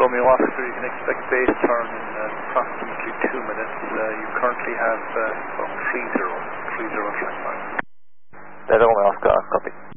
Romeo Oscar, you can expect base turn in approximately 2 minutes. You currently have 30 track time. Delta Romeo Oscar, copy.